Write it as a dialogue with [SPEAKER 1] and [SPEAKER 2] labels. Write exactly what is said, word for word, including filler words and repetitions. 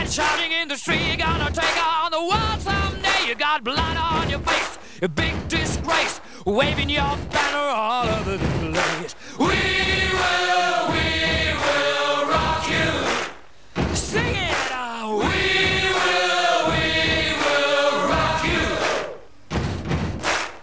[SPEAKER 1] shouting in the street, you're gonna take on the world someday. You got blood on your face, a big disgrace, waving your banner all over the place.